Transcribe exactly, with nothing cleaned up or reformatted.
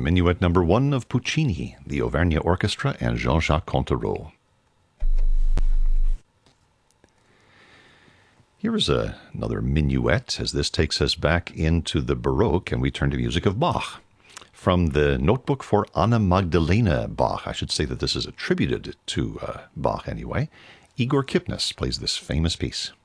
Minuet number one of Puccini, the Auvergne Orchestra, and Jean-Jacques Contereau. Here is a, another minuet, as this takes us back into the Baroque, and we turn to music of Bach. From the notebook for Anna Magdalena Bach, I should say that this is attributed to uh, Bach anyway, Igor Kipnis plays this famous piece.